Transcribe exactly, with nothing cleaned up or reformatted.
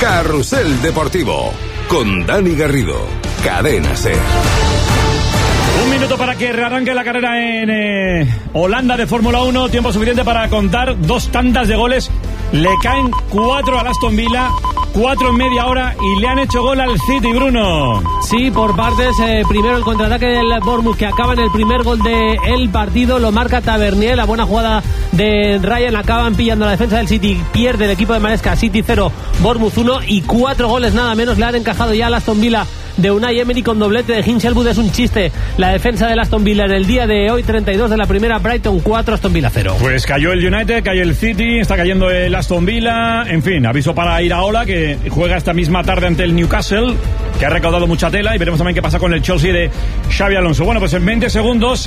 Carrusel Deportivo con Dani Garrido, Cadena SER. Un minuto para que rearranque la carrera en eh, Holanda de Fórmula uno. Tiempo suficiente para contar dos tandas de goles. Le caen cuatro al Aston Villa, cuatro en media hora y le han hecho gol al City, Bruno. Sí, por partes. Eh, primero el contraataque del Bournemouth, que acaba en el primer gol del partido. Lo marca Tavernier. La buena jugada de Ryan. Acaban pillando la defensa del City. Pierde el equipo de Maresca. City cero, Bournemouth uno. Y cuatro goles nada menos le han encajado ya al Aston Villa de Unai Emery con doblete de Hinchelwood. Es un chiste la defensa del Aston Villa en el día de hoy. Treinta y dos de la primera. Brighton cuatro, Aston Villa cero. Pues cayó el United, cayó el City, está cayendo el Aston Villa. En fin, aviso para Iraola, que juega esta misma tarde ante el Newcastle, que ha recaudado mucha tela, y veremos también qué pasa con el Chelsea de Xabi Alonso. Bueno, pues en veinte segundos